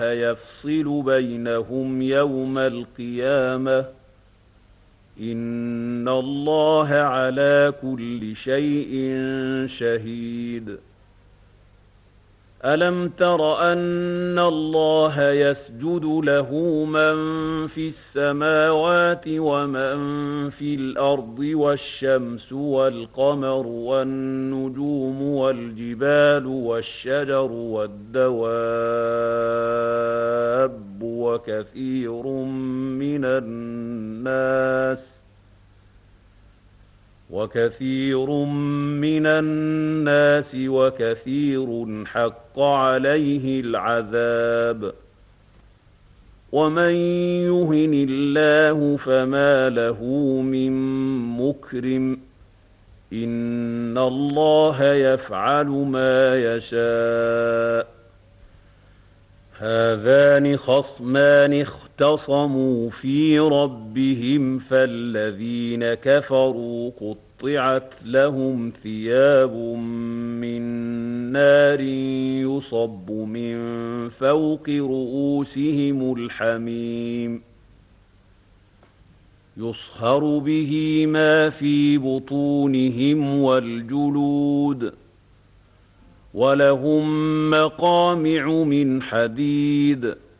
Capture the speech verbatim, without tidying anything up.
يفصل بينهم يوم القيامة إن الله على كل شيء شهيد. ألم تر أن الله يسجد له من في السماوات ومن في الأرض والشمس والقمر والنجوم والجبال والشجر والدواب وكثير من الناس وكثير من الناس وكثير حق عليه العذاب ومن يهن الله فما له من مكرم إن الله يفعل ما يشاء. هذان خصمان اختصموا في ربهم فالذين كفروا قطعت لهم ثياب من نار يصب من فوق رؤوسهم الحميم يصهر به ما في بطونهم والجلود ولهم مقامع من حديد